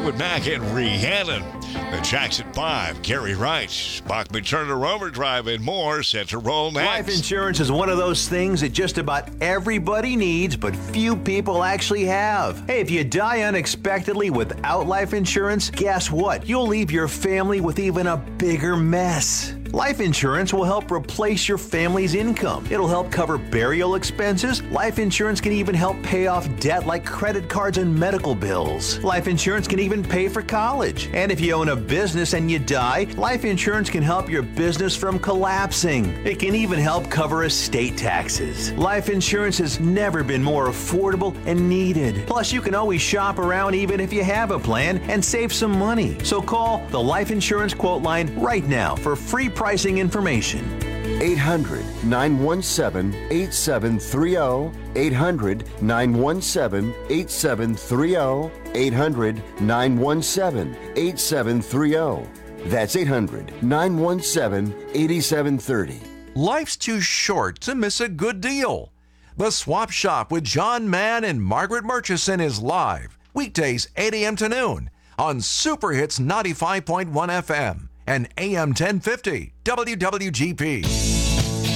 Fleetwood Mac and Rhiannon. The Jackson 5, Gary Wright, Bachman Turner Overdrive, and more set to roll next. Life insurance is one of those things that just about everybody needs, but few people actually have. Hey, if you die unexpectedly without life insurance, guess what? You'll leave your family with even a bigger mess. Life insurance will help replace your family's income. It'll help cover burial expenses. Life insurance can even help pay off debt like credit cards and medical bills. Life insurance can even pay for college. And if you own a business and you die, life insurance can help your business from collapsing. It can even help cover estate taxes. Life insurance has never been more affordable and needed. Plus, you can always shop around even if you have a plan and save some money. So call the Life Insurance Quote Line right now for free pricing information. 800-917-8730. 800-917-8730. 800-917-8730. That's 800-917-8730. Life's too short to miss a good deal. The Swap Shop with John Mann and Margaret Murchison is live, weekdays 8 a.m. to noon on Super Hits 95.1 FM and AM 1050 WWGP.